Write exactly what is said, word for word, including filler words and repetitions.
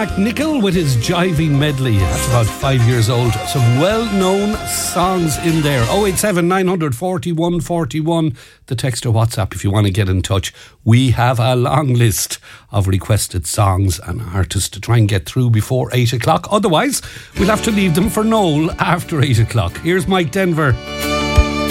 McNichol with his Jiving Medley. That's about five years old. Some well-known songs in there. oh eight seven, nine four one, four one. The text or WhatsApp if you want to get in touch. We have a long list of requested songs and artists to try and get through before eight o'clock. Otherwise, we'll have to leave them for Noel after eight o'clock. Here's Mike Denver.